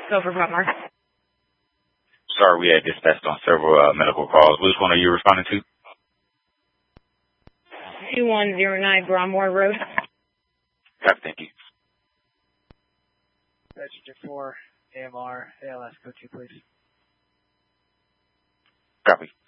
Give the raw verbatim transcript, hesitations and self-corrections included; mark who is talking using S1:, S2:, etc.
S1: Go for Brummer.
S2: Sorry, we had dispatched on several uh, medical calls. Which one are you responding to?
S1: two one zero nine Bromwell Road.
S2: Copy, thank you.
S3: Register four, A M R, A L S, go to, please.
S2: Copy.